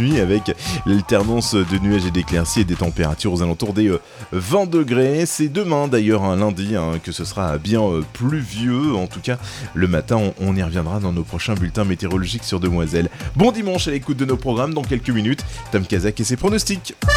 nuit avec l'alternance de nuages et d'éclaircies et des températures aux alentours des 20 degrés. C'est demain d'ailleurs, un lundi, que ce sera bien pluvieux. En tout cas, le matin, on y reviendra dans nos prochains bulletins météorologiques sur Demoiselle. Bon dimanche à l'écoute de nos programmes. Dans quelques minutes, Tom Kazak et ses pronostics.